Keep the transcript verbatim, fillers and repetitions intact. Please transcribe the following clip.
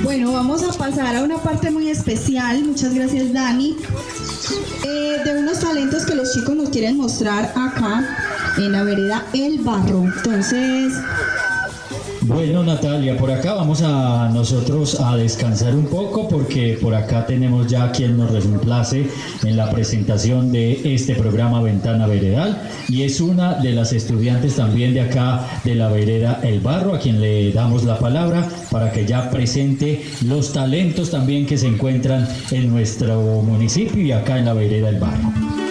Bueno, vamos a pasar a una parte muy especial, muchas gracias Dani, eh, de unos talentos que los chicos nos quieren mostrar acá en la vereda El Barro. Entonces... Bueno, Natalia, por acá vamos a nosotros a descansar un poco porque por acá tenemos ya a quien nos reemplace en la presentación de este programa Ventana Veredal y es una de las estudiantes también de acá de la vereda El Barro, a quien le damos la palabra para que ya presente los talentos también que se encuentran en nuestro municipio y acá en la vereda El Barro.